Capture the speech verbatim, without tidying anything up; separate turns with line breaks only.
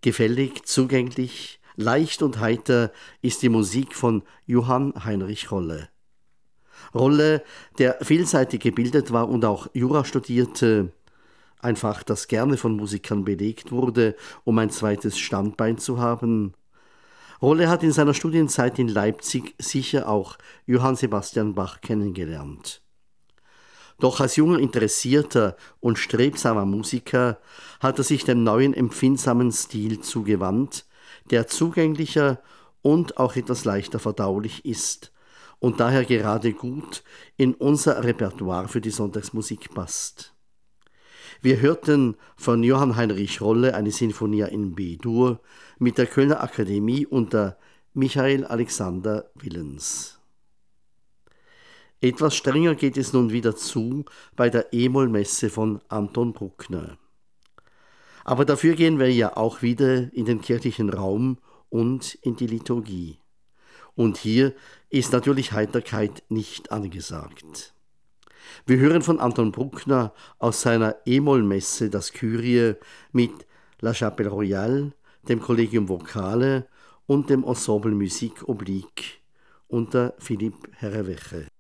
Gefällig, zugänglich, leicht und heiter ist die Musik von Johann Heinrich Rolle. Rolle, der vielseitig gebildet war und auch Jura studierte, ein Fach, das gerne von Musikern belegt wurde, um ein zweites Standbein zu haben. Rolle hat in seiner Studienzeit in Leipzig sicher auch Johann Sebastian Bach kennengelernt. Doch als junger, interessierter und strebsamer Musiker hat er sich dem neuen, empfindsamen Stil zugewandt, der zugänglicher und auch etwas leichter verdaulich ist und daher gerade gut in unser Repertoire für die Sonntagsmusik passt. Wir hörten von Johann Heinrich Rolle eine Sinfonia in B-Dur mit der Kölner Akademie unter Michael Alexander Willens. Etwas strenger geht es nun wieder zu bei der E-Moll-Messe von Anton Bruckner. Aber dafür gehen wir ja auch wieder in den kirchlichen Raum und in die Liturgie. Und hier ist natürlich Heiterkeit nicht angesagt. Wir hören von Anton Bruckner aus seiner E-Moll-Messe das Kyrie mit La Chapelle Royale, dem Collegium Vocale und dem Ensemble Musique Oblique unter Philipp Herreweghe.